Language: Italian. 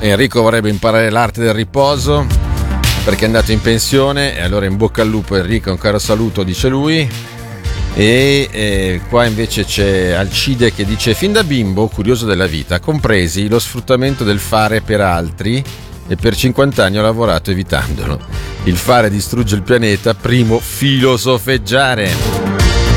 Enrico vorrebbe imparare l'arte del riposo perché è andato in pensione, e allora in bocca al lupo Enrico, un caro saluto, dice lui. E qua invece c'è Alcide che dice: fin da bimbo curioso della vita compresi lo sfruttamento del fare per altri e per 50 anni ho lavorato evitandolo. Il fare distrugge il pianeta, primo filosofeggiare.